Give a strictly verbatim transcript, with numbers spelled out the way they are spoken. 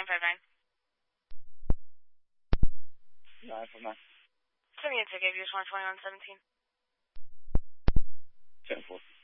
five nine. nine five nine. Send me a ticket, U S one twenty-one seventeen. ten four.